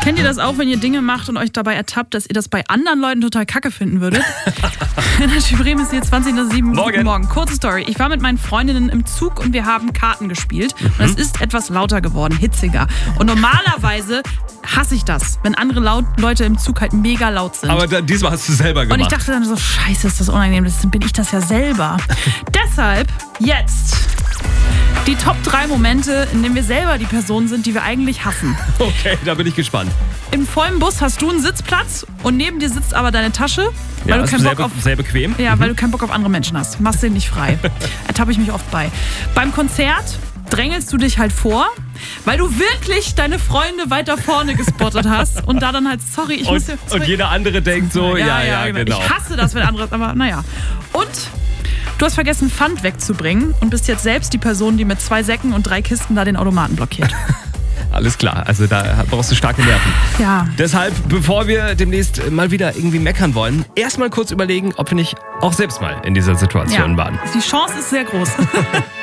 Kennt ihr das auch, wenn ihr Dinge macht und euch dabei ertappt, dass ihr das bei anderen Leuten total kacke finden würdet? Energy Bremen ist hier 20:07. Guten Morgen. Kurze Story. Ich war mit meinen Freundinnen im Zug und wir haben Karten gespielt. Und es ist etwas lauter geworden, hitziger. Und normalerweise hasse ich das, wenn andere Leute im Zug halt mega laut sind. Aber diesmal hast du es selber gemacht. Und ich dachte dann so, scheiße, ist das unangenehm, das bin ich das ja selber. Deshalb jetzt die Top 3 Momente, in denen wir selber die Person sind, die wir eigentlich hassen. Okay, da bin ich gespannt. Im vollen Bus hast du einen Sitzplatz und neben dir sitzt aber deine Tasche, weil Ja, du keinen Bock auf sehr bequem. Ja, weil du keinen Bock auf andere Menschen hast. Machst den nicht frei. Ertappe ich mich oft bei. Beim Konzert drängelst du dich halt vor, weil du wirklich deine Freunde weiter vorne gespottet hast und da dann halt, sorry, ich muss jetzt... Und jeder andere denkt so, ja, genau. Ich hasse das, wenn andere, aber naja. Und du hast vergessen, Pfand wegzubringen und bist jetzt selbst die Person, die mit 2 Säcken und 3 Kisten da den Automaten blockiert. Alles klar, also da brauchst du starke Nerven. Ja. Deshalb, bevor wir demnächst mal wieder irgendwie meckern wollen, erstmal kurz überlegen, ob wir nicht auch selbst mal in dieser Situation waren. Die Chance ist sehr groß.